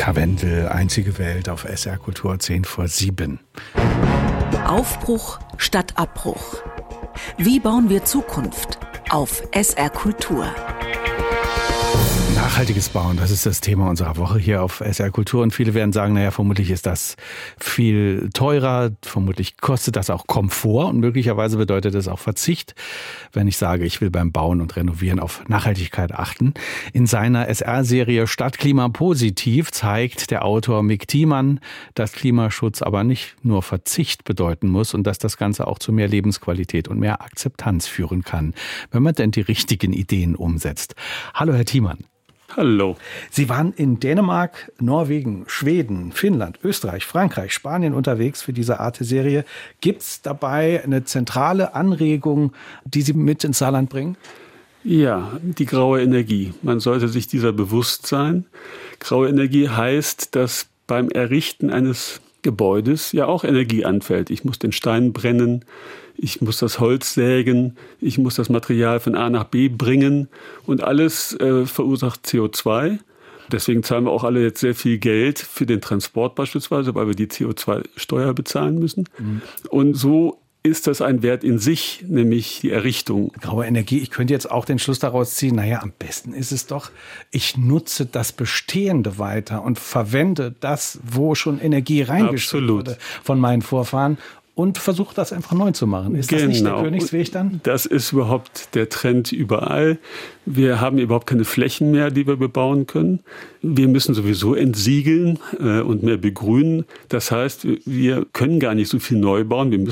Karwendel, Einzige Welt auf SR Kultur 7:10. Aufbruch statt Abbruch. Wie bauen wir Zukunft auf SR Kultur? Nachhaltiges Bauen, das ist das Thema unserer Woche hier auf SR Kultur. Und viele werden sagen, vermutlich ist das viel teurer, vermutlich kostet das auch Komfort und möglicherweise bedeutet das auch Verzicht, wenn ich sage, ich will beim Bauen und Renovieren auf Nachhaltigkeit achten. In seiner SR-Serie Stadtklima positiv zeigt der Autor Mick Thiemann, dass Klimaschutz aber nicht nur Verzicht bedeuten muss und dass das Ganze auch zu mehr Lebensqualität und mehr Akzeptanz führen kann, wenn man denn die richtigen Ideen umsetzt. Hallo, Herr Thiemann. Hallo. Sie waren in Dänemark, Norwegen, Schweden, Finnland, Österreich, Frankreich, Spanien unterwegs für diese Arte-Serie. Gibt es dabei eine zentrale Anregung, die Sie mit ins Saarland bringen? Ja, die graue Energie. Man sollte sich dieser bewusst sein. Graue Energie heißt, dass beim Errichten eines Gebäudes ja auch Energie anfällt. Ich muss den Stein brennen, ich muss das Holz sägen, ich muss das Material von A nach B bringen und alles verursacht CO2. Deswegen zahlen wir auch alle jetzt sehr viel Geld für den Transport beispielsweise, weil wir die CO2-Steuer bezahlen müssen. Und so ist das ein Wert in sich, nämlich die Errichtung. Graue Energie, ich könnte jetzt auch den Schluss daraus ziehen, am besten ist es doch, ich nutze das Bestehende weiter und verwende das, wo schon Energie reingesteckt wurde von meinen Vorfahren und versuche das einfach neu zu machen. Ist das nicht der Königsweg dann? Das ist überhaupt der Trend überall. Wir haben überhaupt keine Flächen mehr, die wir bebauen können. Wir müssen sowieso entsiegeln und mehr begrünen. Das heißt, wir können gar nicht so viel neu bauen. Wir müssen